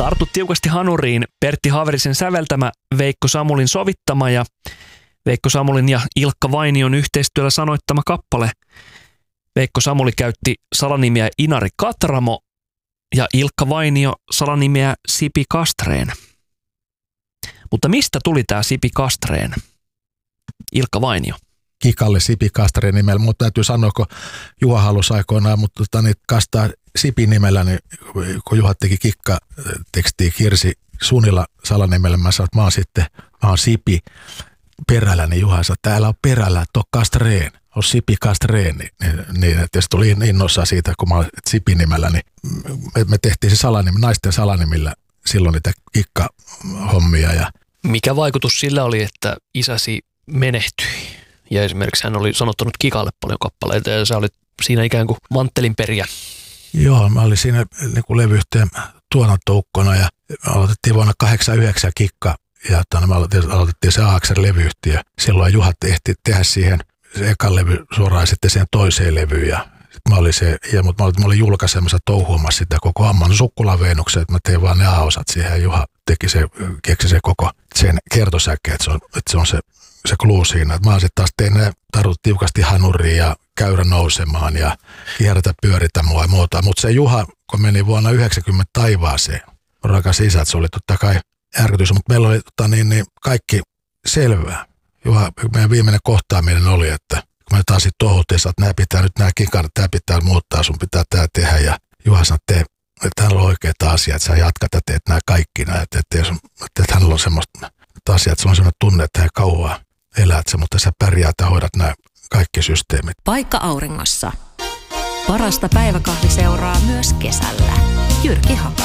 Tartu tiukasti hanuriin, Pertti Haverisen säveltämä, Veikko Samulin sovittama ja Veikko Samulin ja Ilkka Vainion yhteistyöllä sanoittama kappale. Veikko Samuli käytti salanimiä Inari Katramo ja Ilkka Vainio salanimiä Sipi Kastreen. Mutta mistä tuli tämä Sipi Kastreen? Ilkka Vainio. Kikalle Sipi Kastreen nimellä, mutta täytyy sanoa, kun Juha halusi aikoinaan, mutta niitä kastaa Sipi nimellä, niin kun Juha teki kikkatekstiä Kirsi Sunila salanimellä, mä sanoin, että mä oon Sipi perällä, niin Juha sanoi, että täällä on perällä, että on Kastreen, on Sipi Kastreen, niin että jos tuli innoissaan siitä, kun mä oon Sipi nimellä, niin me tehtiin se naisten salanimillä silloin niitä kikkahommia. Ja mikä vaikutus sillä oli, että isäsi menehtyi? Ja esimerkiksi hän oli sanottanut Kikalle paljon kappaleita ja sä olit siinä ikään kuin manttelinperiä. Joo, mä olin siinä niin kuin levyyhtiön tuotantoukkona ja aloitettiin vuonna 1989 Kikka ja me aloitettiin se AXR-levyyhtiö. Silloin Juha ehti tehdä siihen se ekan levy suoraan sitten siihen toiseen levyyn ja mutta mä olin julkaisemassa touhuamassa sitä koko Amman Sukkulan Veenuksen, että mä tein vaan ne A-osat siihen ja Juha keksi se koko sen kertosäke, että se on se clue siinä. Että mä sitten taas tein ne tarvitut tiukasti hanuriin ja käyrä nousemaan ja kierrätä pyöritä mua ja muuta. Mutta se Juha, kun meni vuonna 1990 taivaaseen, rakas isä, että se oli totta kai järkytys, mutta meillä oli kaikki selvää. Juha, meidän viimeinen kohtaaminen oli, että kun me taas sitten tohuttiin, että nämä kikarat, tämä pitää muuttaa, sun pitää tämä tehdä. Ja Juha sanoi, että hänellä on oikeita asiat, että sä jatkat ja teet nämä kaikki. Että hänellä on semmoista asiaa, että se on semmoinen tunne, että hän kauan elät se, mutta sä pärjäät ja hoidat nämä kaikki systeemit. Paikka auringossa. Parasta päiväkahviseuraa myös kesällä. Jyrki Hakka.